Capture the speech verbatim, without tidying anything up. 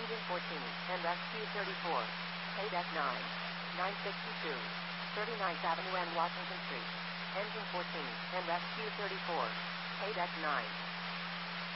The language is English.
Engine fourteen, and Rescue thirty-four. Paydeck nine. nine sixty-two. thirty-ninth Avenue and Washington Street. Engine fourteen, and Rescue thirty-four. Paydeck nine.